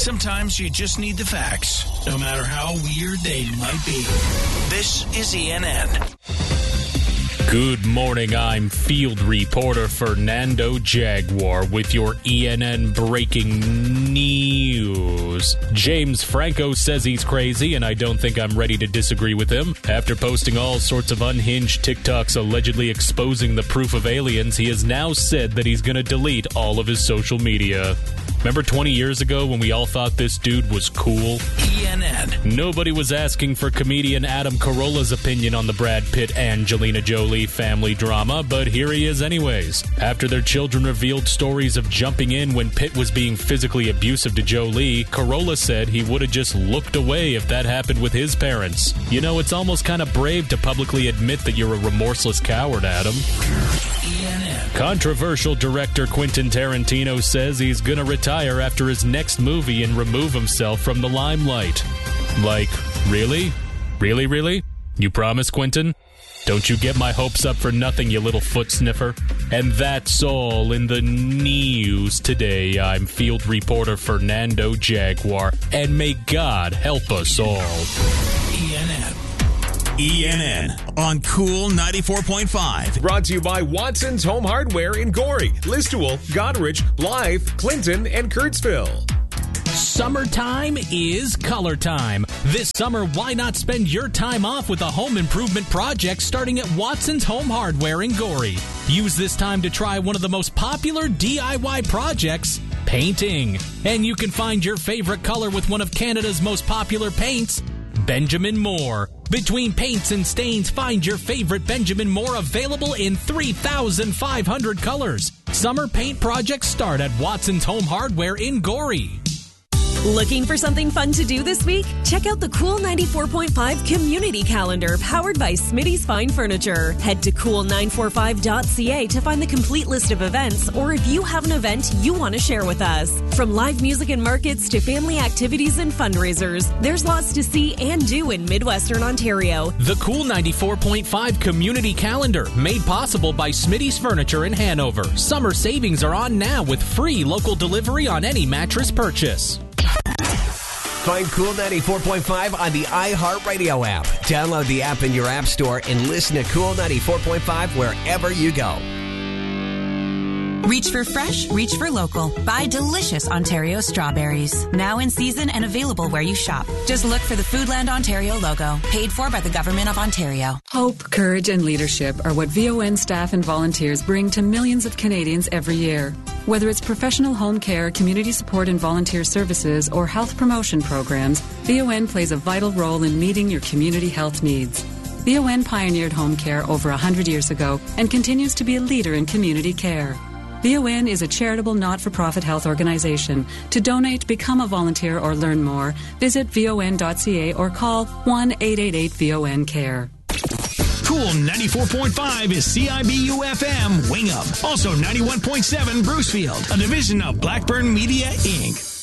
Sometimes you just need the facts, no matter how weird they might be. This is ENN. Good morning, I'm field reporter Fernando Jaguar with your ENN breaking news. James Franco says he's crazy, and I don't think I'm ready to disagree with him. After posting all sorts of unhinged TikToks allegedly exposing the proof of aliens, he has now said that he's going to delete all of his social media. Remember 20 years ago when we all thought this dude was cool? ENN. Nobody was asking for comedian Adam Carolla's opinion on the Brad Pitt-Angelina Jolie family drama, but here he is anyways. After their children revealed stories of jumping in when Pitt was being physically abusive to Jolie, Carolla said he would have just looked away if that happened with his parents. You know, it's almost kind of brave to publicly admit that you're a remorseless coward, Adam. ENN. Controversial director Quentin Tarantino says he's gonna retire after his next movie and remove himself from the limelight. Like, really? Really? You promise, Quentin? Don't you get my hopes up for nothing, you little foot sniffer. And that's all in the news today. I'm field reporter Fernando Jaguar, and may God help us all. ENN on Cool 94.5. Brought to you by Watson's Home Hardware in Gorey, Listowel, Goderich, Blythe, Clinton, and Kurtzville. Summertime is color time. This summer, why not spend your time off with a home improvement project starting at Watson's Home Hardware in Gorey? Use this time to try one of the most popular DIY projects, painting. And you can find your favorite color with one of Canada's most popular paints, Benjamin Moore. Between paints and stains, find your favorite Benjamin Moore available in 3,500 colors. Summer paint projects start at Watson's Home Hardware in Gorey. Looking for something fun to do this week? Check out the Cool 94.5 Community Calendar powered by Smitty's Fine Furniture. Head to cool945.ca to find the complete list of events, or if you have an event you want to share with us. From live music and markets to family activities and fundraisers, there's lots to see and do in Midwestern Ontario. The Cool 94.5 Community Calendar, made possible by Smitty's Furniture in Hanover. Summer savings are on now with free local delivery on any mattress purchase. Find Cool 94.5 on the iHeartRadio app. Download the app in your app store and listen to Cool 94.5 wherever you go. Reach for fresh, reach for local. Buy delicious Ontario strawberries. Now in season and available where you shop. Just look for the Foodland Ontario logo. Paid for by the Government of Ontario. Hope, courage, and leadership are what VON staff and volunteers bring to millions of Canadians every year. Whether it's professional home care, community support and volunteer services, or health promotion programs, VON plays a vital role in meeting your community health needs. VON pioneered home care over 100 years ago and continues to be a leader in community care. VON is a charitable not-for-profit health organization. To donate, become a volunteer, or learn more, visit von.ca or call 1-888-VON-CARE. Cool 94.5 is CIBU-FM Wing Up. Also 91.7 Brucefield, a division of Blackburn Media, Inc.